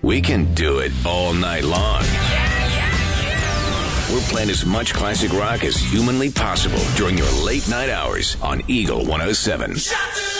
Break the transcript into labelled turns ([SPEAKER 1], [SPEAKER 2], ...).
[SPEAKER 1] we can do it all night long. We're playing as much classic rock as humanly possible during your late night hours on Eagle 107.